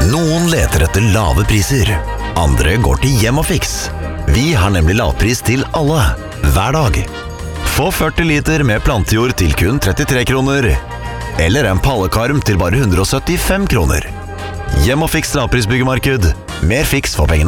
Noen leter etter lave priser. Andre går til Hjem og Fiks. Vi har nemlig lavpris til alle, hver dag. Få 40 liter med plantejord til kun 33 kroner. Eller en pallekarm til bare 175 kroner. Hjem og Fiks lavprisbyggemarked. Mer fiks for pengene.